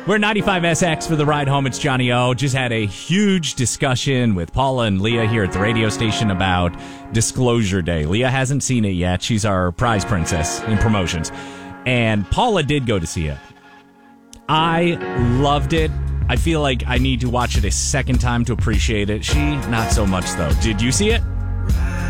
We're 95SX for the ride home. It's Johnny O. Just had a huge discussion with Paula and Leah here at the radio station about Disclosure Day. Leah hasn't seen it yet. She's our prize princess in promotions. And Paula did go to see it. I loved it. I feel like I need to watch it a second time to appreciate it. She, not so much, though. Did you see it?